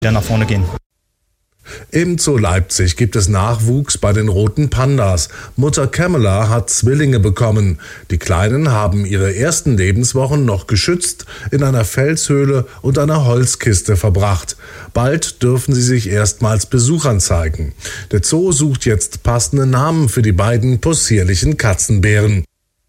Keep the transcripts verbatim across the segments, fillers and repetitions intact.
wieder nach vorne gehen. Im Zoo Leipzig gibt es Nachwuchs bei den roten Pandas. Mutter Camilla hat Zwillinge bekommen. Die Kleinen haben ihre ersten Lebenswochen noch geschützt in einer Felshöhle und einer Holzkiste verbracht. Bald dürfen sie sich erstmals Besuchern zeigen. Der Zoo sucht jetzt passende Namen für die beiden possierlichen Katzenbären.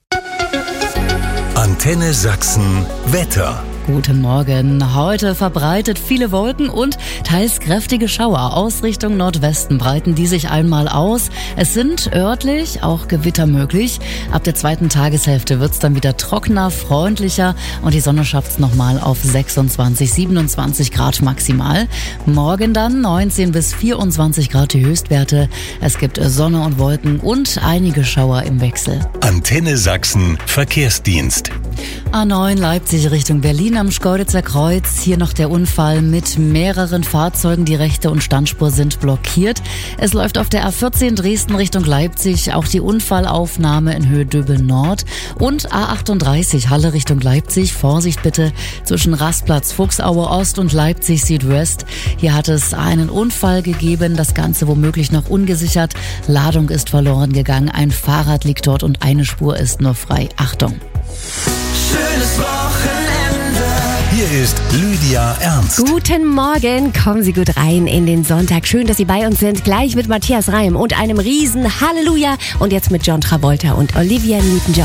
Antenne Sachsen Wetter. Guten Morgen. Heute verbreitet viele Wolken und teils kräftige Schauer. Aus Richtung Nordwesten breiten die sich einmal aus. Es sind örtlich auch Gewitter möglich. Ab der zweiten Tageshälfte wird's dann wieder trockener, freundlicher und die Sonne schafft's nochmal auf sechsundzwanzig, siebenundzwanzig Grad maximal. Morgen dann neunzehn bis vierundzwanzig Grad die Höchstwerte. Es gibt Sonne und Wolken und einige Schauer im Wechsel. Antenne Sachsen Verkehrsdienst. A neun Leipzig Richtung Berlin am Schkeuditzer Kreuz. Hier noch der Unfall mit mehreren Fahrzeugen. Die rechte und Standspur sind blockiert. Es läuft auf der A vierzehn Dresden Richtung Leipzig auch die Unfallaufnahme in Höhe Döbel Nord. Und A achtunddreißig Halle Richtung Leipzig. Vorsicht bitte zwischen Rastplatz Fuchsaue Ost und Leipzig Südwest. Hier hat es einen Unfall gegeben. Das Ganze womöglich noch ungesichert. Ladung ist verloren gegangen. Ein Fahrrad liegt dort und eine Spur ist nur frei. Achtung! Schönes Wochenende. Hier ist Lydia Ernst. Guten Morgen, kommen Sie gut rein in den Sonntag. Schön, dass Sie bei uns sind. Gleich mit Matthias Reim und einem riesen Halleluja. Und jetzt mit John Travolta und Olivia Newton-John.